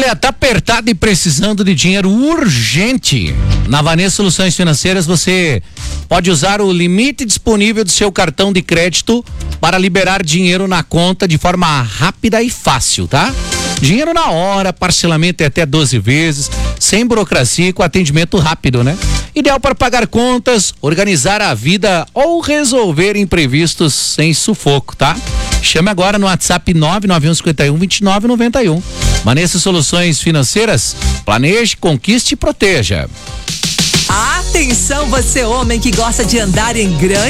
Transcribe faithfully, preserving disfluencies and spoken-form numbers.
Olha, tá apertado e precisando de dinheiro urgente. Na Vanessa Soluções Financeiras você pode usar o limite disponível do seu cartão de crédito para liberar dinheiro na conta de forma rápida e fácil, tá? Dinheiro na hora, parcelamento é até doze vezes, sem burocracia e com atendimento rápido, né? Ideal para pagar contas, organizar a vida ou resolver imprevistos sem sufoco, tá? Chame agora no WhatsApp nove nove um cinco um, dois nove nove um. Vanessa Soluções Financeiras, planeje, conquiste e proteja. Atenção, você homem que gosta de andar em grande